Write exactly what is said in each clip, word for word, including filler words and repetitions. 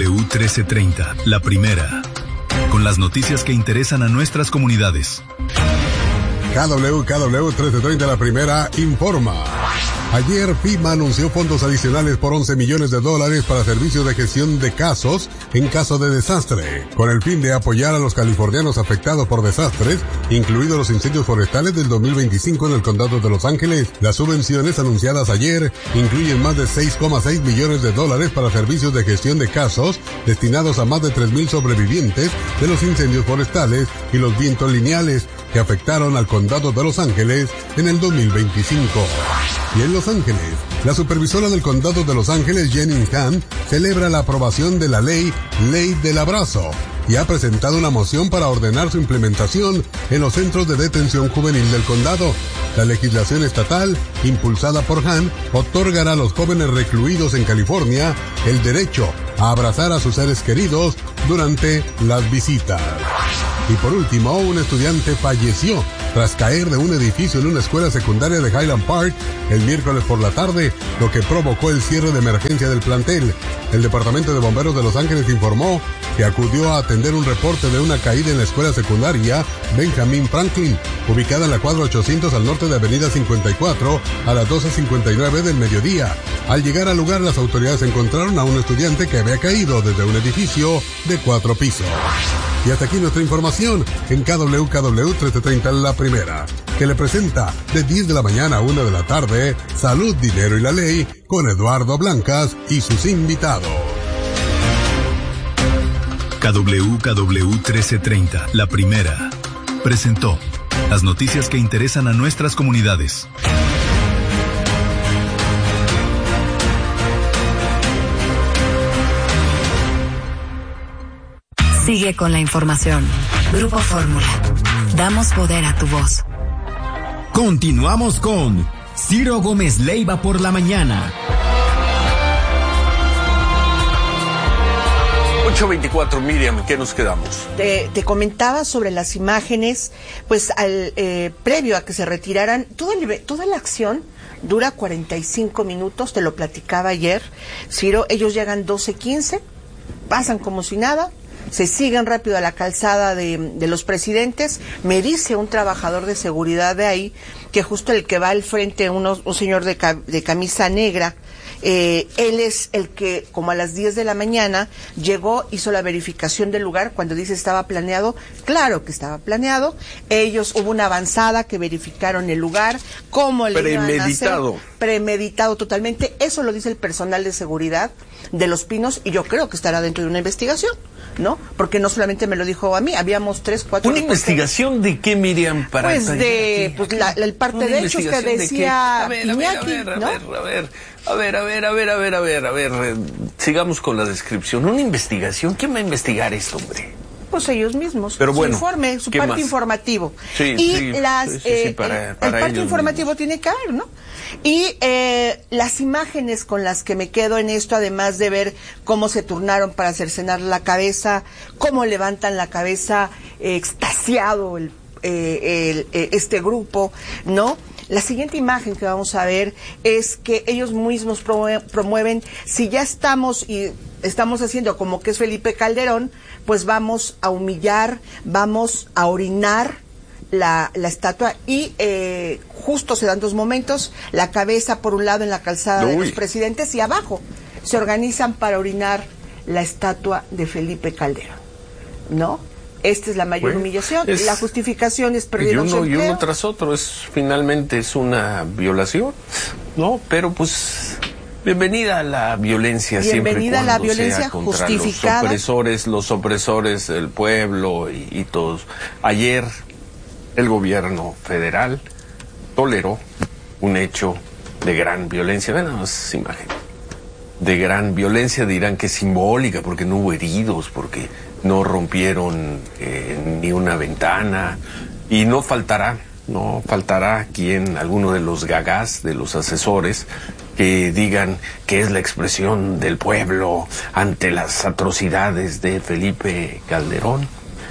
W trece treinta, la primera, con las noticias que interesan a nuestras comunidades. K W K W trece treinta, la primera, informa. Ayer FEMA anunció fondos adicionales por once millones de dólares para servicios de gestión de casos en caso de desastre, con el fin de apoyar a los californianos afectados por desastres, incluidos los incendios forestales del dos mil veinticinco en el condado de Los Ángeles. Las subvenciones anunciadas ayer incluyen más de seis coma seis millones de dólares para servicios de gestión de casos destinados a más de tres mil sobrevivientes de los incendios forestales y los vientos lineales que afectaron al condado de Los Ángeles en el dos mil veinticinco. Y en Los Ángeles, la supervisora del condado de Los Ángeles, Jenny Han, celebra la aprobación de la ley Ley del Abrazo y ha presentado una moción para ordenar su implementación en los centros de detención juvenil del condado. La legislación estatal, impulsada por Han, otorgará a los jóvenes recluidos en California el derecho a abrazar a sus seres queridos durante las visitas. Y por último, un estudiante falleció tras caer de un edificio en una escuela secundaria de Highland Park el miércoles por la tarde, lo que provocó el cierre de emergencia del plantel. El Departamento de Bomberos de Los Ángeles informó que acudió a atender un reporte de una caída en la escuela secundaria Benjamin Franklin, ubicada en la cuadra ochocientos al norte de Avenida cincuenta y cuatro, a las doce cincuenta y nueve del mediodía. Al llegar al lugar, las autoridades encontraron a un estudiante que había caído desde un edificio de cuatro pisos. Y hasta aquí nuestra información en K W K W trece treinta, la primera, que le presenta de diez de la mañana a una de la tarde, Salud, Dinero y la Ley, con Eduardo Blancas y sus invitados. K W K W trece treinta, la primera, presentó las noticias que interesan a nuestras comunidades. Sigue con la información. Grupo Fórmula. Damos poder a tu voz. Continuamos con Ciro Gómez Leiva por la mañana. ocho veinticuatro, Miriam, ¿qué nos quedamos? Te, te comentaba sobre las imágenes, pues al eh, previo a que se retiraran, toda, el, toda la acción dura cuarenta y cinco minutos, te lo platicaba ayer, Ciro, ellos llegan doce quince, pasan como si nada, se siguen rápido a la calzada de, de los presidentes. Me dice un trabajador de seguridad de ahí que justo el que va al frente, uno, un señor de, de camisa negra, eh, él es el que como a las diez de la mañana llegó, hizo la verificación del lugar. Cuando dice estaba planeado, claro que estaba planeado. Ellos, hubo una avanzada que verificaron el lugar, cómo le iban a hacer. Premeditado totalmente. Eso lo dice el personal de seguridad de Los Pinos y yo creo que estará dentro de una investigación, ¿no? Porque no solamente me lo dijo a mí, habíamos tres, cuatro... ¿Una investigación de qué, Miriam? Para pues de, pues la, la, el parte de hechos que decía a ver, a Iñaki, ver, a ver, ¿no? a ver, a ver, a ver, a ver, a ver, a ver, a ver, a ver, eh, sigamos con la descripción. ¿Una investigación? ¿Quién va a investigar esto, hombre? Pues ellos mismos, pero bueno, su informe, su parte más? informativo. Sí, y sí, las, sí, sí, eh, sí, para, el, para el parte informativo mismos. tiene que haber, ¿no? Y eh, las imágenes con las que me quedo en esto, además de ver cómo se turnaron para cercenar la cabeza, cómo levantan la cabeza eh, extasiado el, eh, el, eh, este grupo, ¿no? La siguiente imagen que vamos a ver es que ellos mismos promueven, promueven si ya estamos y estamos haciendo como que es Felipe Calderón, pues vamos a humillar, vamos a orinar la, la estatua y eh, justo se dan dos momentos, la cabeza por un lado en la calzada Uy. de los presidentes y abajo se organizan para orinar la estatua de Felipe Calderón, ¿no? Esta es la mayor bueno, humillación. Es, la justificación es perdieron y uno, su empleo. Y uno tras otro, es finalmente es una violación, ¿no? Pero pues bienvenida a la violencia. Bienvenida siempre a la violencia justificada. Los opresores, los opresores del pueblo y, y todos. Ayer el gobierno federal toleró un hecho de gran violencia. Ven nada más imagen. De gran violencia, dirán que es simbólica, porque no hubo heridos, porque no rompieron eh, ni una ventana, y no faltará, no faltará quien, alguno de los gagás, de los asesores, que digan que es la expresión del pueblo ante las atrocidades de Felipe Calderón.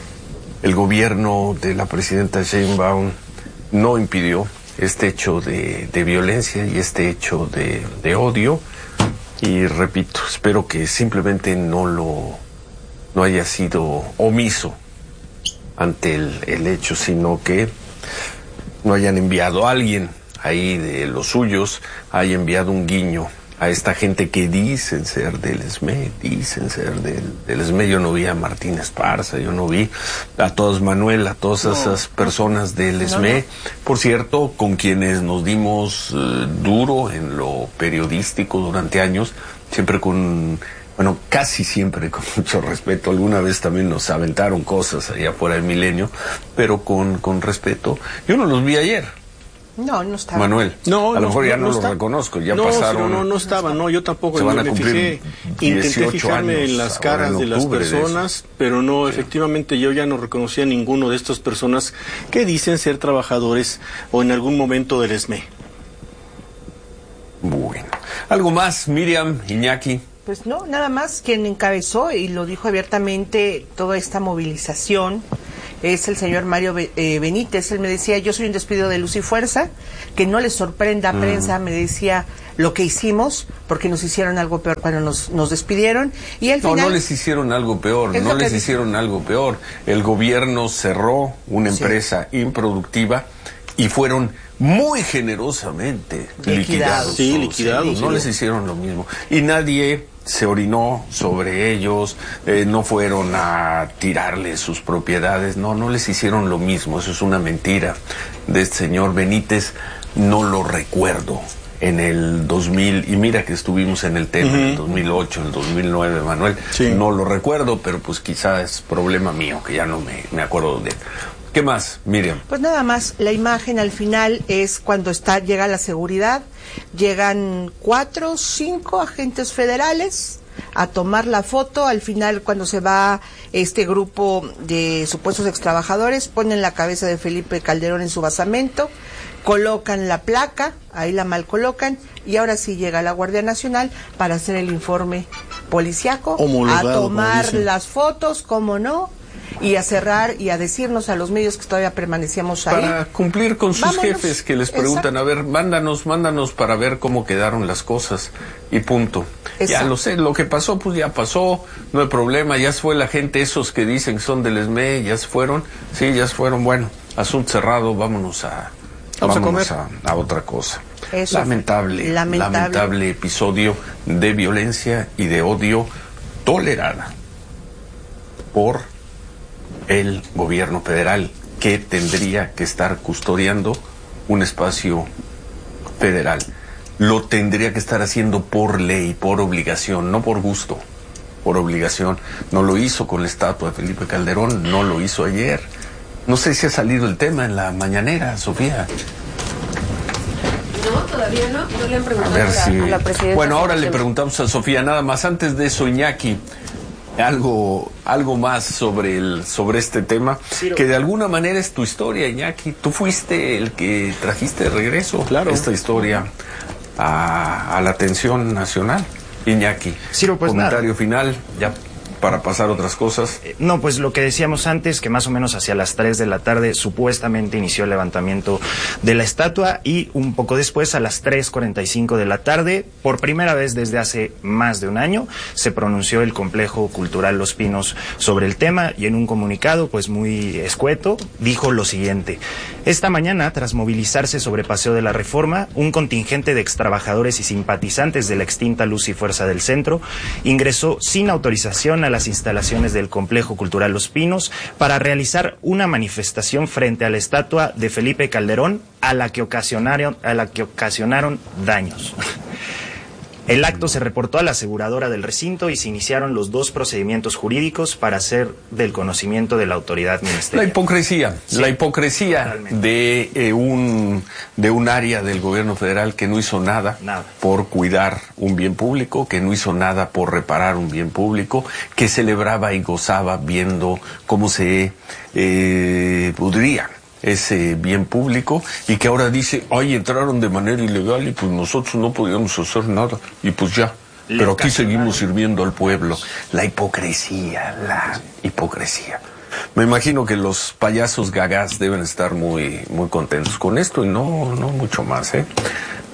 El gobierno de la presidenta Sheinbaum no impidió este hecho de, de violencia y este hecho de, de odio. Y repito, espero que simplemente no lo no haya sido omiso ante el, el hecho, sino que no hayan enviado a alguien ahí de los suyos, haya enviado un guiño a esta gente que dicen ser del E S M E, dicen ser del, del E S M E. Yo no vi a Martín Esparza, yo no vi a todos Manuel, a todas no. esas personas del E S M E, no, no. por cierto, con quienes nos dimos uh, duro en lo periodístico durante años, siempre con, bueno, casi siempre con mucho respeto. Alguna vez también nos aventaron cosas allá fuera del Milenio, pero con, con respeto. Yo no los vi ayer. No, no estaba. Manuel, no, a lo mejor no, ya no, no los está. reconozco, ya no, pasaron. No, no, no estaba, no, yo tampoco. Se van a me cumplir fijé, intenté fijarme en las caras en de las personas, de pero no, sí. efectivamente yo ya no reconocía a ninguno de estas personas que dicen ser trabajadores o en algún momento del E S M E. Bueno, ¿algo más, Miriam, Iñaki? Pues no, nada más quien encabezó y lo dijo abiertamente toda esta movilización es el señor Mario Benítez. Él me decía, yo soy un despido de luz y fuerza, que no les sorprenda a mm. prensa, me decía lo que hicimos, porque nos hicieron algo peor cuando nos, nos despidieron. Y al no, final, no les hicieron algo peor, no les hicieron algo peor. El gobierno cerró una empresa sí. improductiva y fueron muy generosamente liquidados. liquidados sí, liquidados. Sí, no les hicieron lo mismo. Y nadie se orinó sobre ellos, eh, no fueron a tirarles sus propiedades, no, no les hicieron lo mismo. Eso es una mentira de este señor Benítez. No lo recuerdo en el dos mil, y mira que estuvimos en el tema uh-huh. en el dos mil ocho, en el dos mil nueve, Manuel, sí. no lo recuerdo, pero pues quizá es problema mío, que ya no me, me acuerdo de él. ¿Qué más, Miriam? Pues nada más, la imagen al final es cuando está llega la seguridad, llegan cuatro, cinco agentes federales a tomar la foto. Al final, cuando se va este grupo de supuestos extrabajadores, ponen la cabeza de Felipe Calderón en su basamento, colocan la placa, ahí la mal colocan, y ahora sí llega la Guardia Nacional para hacer el informe policiaco, homologado, a tomar las fotos, cómo no, y a cerrar y a decirnos a los medios que todavía permanecíamos ahí. Para cumplir con sus Vámonos. jefes que les preguntan, Exacto. a ver, mándanos, mándanos para ver cómo quedaron las cosas y punto. Exacto. Ya lo sé, lo que pasó, pues ya pasó, no hay problema, ya se fue la gente, esos que dicen que son del E S M E, ya se fueron, sí, ya se fueron, bueno, asunto cerrado, vámonos a, Vamos vámonos a, comer. a, a otra cosa. Eso lamentable, lamentable, lamentable episodio de violencia y de odio tolerada por el gobierno federal, que tendría que estar custodiando un espacio federal. Lo tendría que estar haciendo por ley, por obligación, no por gusto, por obligación. No lo hizo con la estatua de Felipe Calderón, no lo hizo ayer. No sé si ha salido el tema en la mañanera, Sofía. No, todavía no, no le han preguntado a, ver si... a la presidenta. Bueno, ahora le preguntamos a Sofía, nada más. Antes de eso, Iñaki, algo algo más sobre el sobre este tema, sí, que de alguna manera es tu historia, Iñaki. Tú fuiste el que trajiste de regreso claro. esta historia a, a la atención nacional. Iñaki, sí, pues comentario nada. final, ya para pasar otras cosas. Eh, no, pues lo que decíamos antes, que más o menos hacia las tres de la tarde supuestamente inició el levantamiento de la estatua, y un poco después, a las tres cuarenta y cinco de la tarde, por primera vez desde hace más de un año, se pronunció el Complejo Cultural Los Pinos sobre el tema, y en un comunicado pues muy escueto dijo lo siguiente: esta mañana, tras movilizarse sobre Paseo de la Reforma, un contingente de extrabajadores y simpatizantes de la extinta Luz y Fuerza del Centro ingresó sin autorización a las instalaciones del Complejo Cultural Los Pinos para realizar una manifestación frente a la estatua de Felipe Calderón, a la que ocasionaron, a la que ocasionaron daños. El acto se reportó a la aseguradora del recinto y se iniciaron los dos procedimientos jurídicos para hacer del conocimiento de la autoridad ministerial. La hipocresía, sí, la hipocresía totalmente. de eh, un de un área del gobierno federal que no hizo nada, nada por cuidar un bien público, que no hizo nada por reparar un bien público, que celebraba y gozaba viendo cómo se eh, pudría ese bien público, y que ahora dice, ay, entraron de manera ilegal y pues nosotros no podíamos hacer nada, y pues ya, Le pero aquí seguimos sirviendo al pueblo. La hipocresía, la hipocresía. Me imagino que los payasos gagás deben estar muy muy contentos con esto, y no, no mucho más, ¿eh?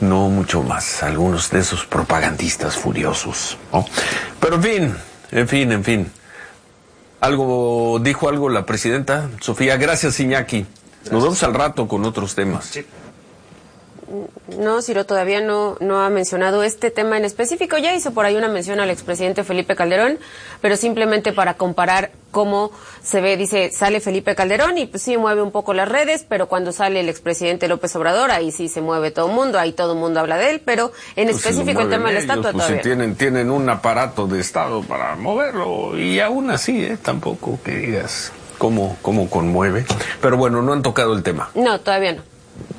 no mucho más. Algunos de esos propagandistas furiosos, ¿no? Pero en fin, en fin, en fin. Algo, dijo algo la presidenta Sofía. Gracias, Iñaki. Nos vemos al rato con otros temas. Sí. No, Ciro todavía no, no ha mencionado este tema en específico. Ya hizo por ahí una mención al expresidente Felipe Calderón, pero simplemente para comparar cómo se ve, dice, sale Felipe Calderón y pues sí mueve un poco las redes, pero cuando sale el expresidente López Obrador, ahí sí se mueve todo el mundo, ahí todo el mundo habla de él, pero en pues específico el tema de la estatua pues todavía. Si tienen, tienen un aparato de Estado para moverlo, y aún así, ¿eh? Tampoco que digas cómo, cómo conmueve. Pero bueno, no han tocado el tema. No, todavía no.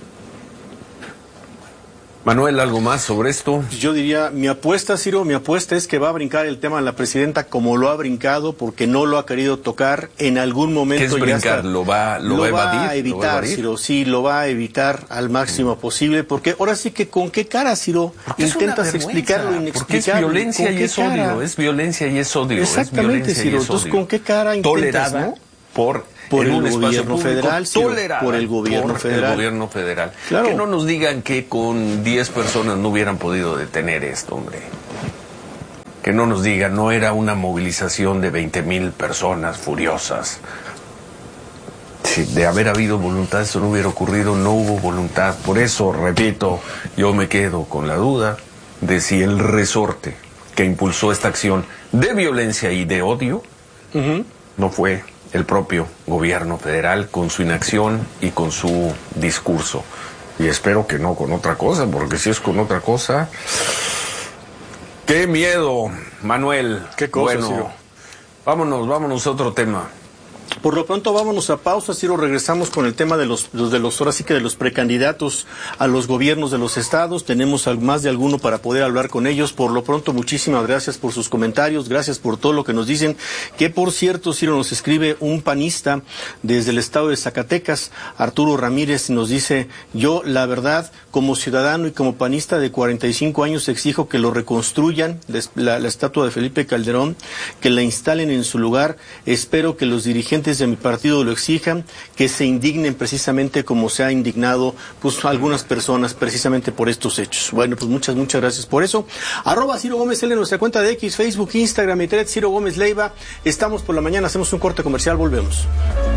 Manuel, ¿algo más sobre esto? Yo diría, mi apuesta, Ciro, mi apuesta es que va a brincar el tema de la presidenta como lo ha brincado, porque no lo ha querido tocar en algún momento. ¿Qué es brincar? Ya está, ¿Lo va, lo lo va a evadir? Va a evitar, ¿Lo va a evadir? Ciro, sí, lo va a evitar al máximo mm. posible, porque ahora sí que con qué cara, Ciro, intentas explicar lo inexplicable. Porque es violencia y es odio, es violencia y es odio. Exactamente, Ciro, entonces ¿con qué cara intentas, tolerada, ¿no? por... por en el un espacio gobierno federal, sí, por el gobierno por federal. el gobierno federal. Claro. Que no nos digan que con diez personas no hubieran podido detener esto, hombre. Que no nos digan, no era una movilización de veinte mil personas furiosas. Si de haber habido voluntad eso no hubiera ocurrido, no hubo voluntad. Por eso, repito, yo me quedo con la duda de si el resorte que impulsó esta acción de violencia y de odio uh-huh. no fue el propio gobierno federal con su inacción y con su discurso. Y espero que no con otra cosa, porque si es con otra cosa... ¡Qué miedo, Manuel! ¡Qué cosa, bueno, Ciro! Vámonos, vámonos a otro tema. Por lo pronto vámonos a pausa, Ciro, regresamos con el tema de los, de los, ahora sí que de los precandidatos a los gobiernos de los estados. Tenemos más de alguno para poder hablar con ellos. Por lo pronto, muchísimas gracias por sus comentarios, gracias por todo lo que nos dicen. Que por cierto, Ciro, nos escribe un panista desde el estado de Zacatecas, Arturo Ramírez, nos dice: yo, la verdad, como ciudadano y como panista de cuarenta y cinco años, exijo que lo reconstruyan, la, la estatua de Felipe Calderón, que la instalen en su lugar. Espero que los dirigentes de mi partido lo exijan, que se indignen precisamente como se ha indignado pues algunas personas precisamente por estos hechos. Bueno, pues muchas, muchas gracias por eso. Arroba Ciro Gómez L en nuestra cuenta de X, Facebook, Instagram y Threads, Ciro Gómez Leiva. Estamos por la mañana, hacemos un corte comercial, volvemos.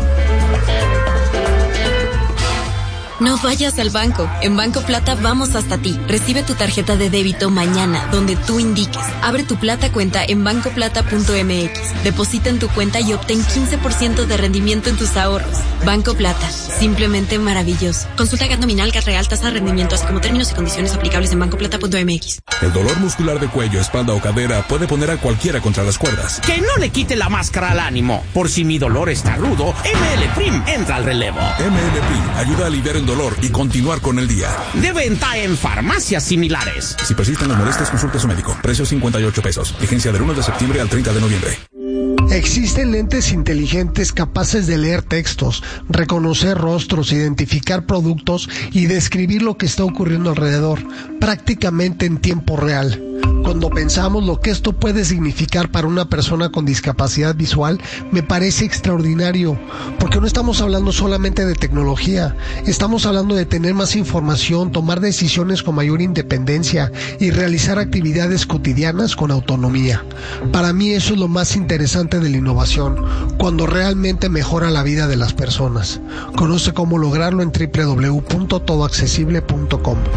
No vayas al banco. En Banco Plata vamos hasta ti. Recibe tu tarjeta de débito mañana, donde tú indiques. Abre tu Plata cuenta en banco plata punto m x. Deposita en tu cuenta y obtén quince por ciento de rendimiento en tus ahorros. Banco Plata. Simplemente maravilloso. Consulta G A T nominal, G A T real, tasa de rendimiento, así como términos y condiciones aplicables en banco plata punto m x. El dolor muscular de cuello, espalda o cadera puede poner a cualquiera contra las cuerdas. Que no le quite la máscara al ánimo. Por si mi dolor está rudo, M L Prim entra al relevo. M L Prim ayuda a aliviar el dolor y continuar con el día. De venta en farmacias similares. Si persisten las molestias, consulte a su médico. Precio cincuenta y ocho pesos. Vigencia del uno de septiembre al treinta de noviembre. Existen lentes inteligentes capaces de leer textos, reconocer rostros, identificar productos y describir lo que está ocurriendo alrededor, prácticamente en tiempo real. Cuando pensamos lo que esto puede significar para una persona con discapacidad visual, me parece extraordinario, porque no estamos hablando solamente de tecnología, estamos hablando de tener más información, tomar decisiones con mayor independencia y realizar actividades cotidianas con autonomía. Para mí eso es lo más interesante de la innovación, cuando realmente mejora la vida de las personas. Conoce cómo lograrlo en doble u doble u doble u punto todo accesible punto com.